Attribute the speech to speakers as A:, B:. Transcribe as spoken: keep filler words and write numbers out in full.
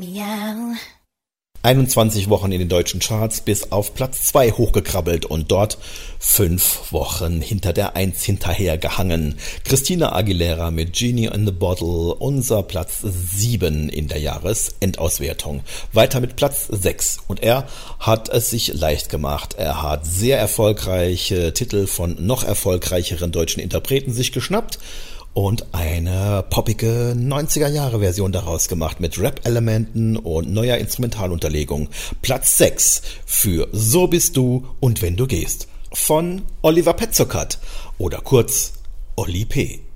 A: Miau.
B: einundzwanzig Wochen in den deutschen Charts bis auf Platz zwei hochgekrabbelt und dort fünf Wochen hinter der Eins hinterher gehangen. Christina Aguilera mit Genie in the Bottle, unser Platz sieben in der Jahresendauswertung. Weiter mit Platz sechs und er hat es sich leicht gemacht. Er hat sehr erfolgreiche Titel von noch erfolgreicheren deutschen Interpreten sich geschnappt und eine poppige neunziger-Jahre-Version daraus gemacht mit Rap-Elementen und neuer Instrumentalunterlegung. Platz sechs für So bist du und wenn du gehst von Oliver Petzokat oder kurz Oli P.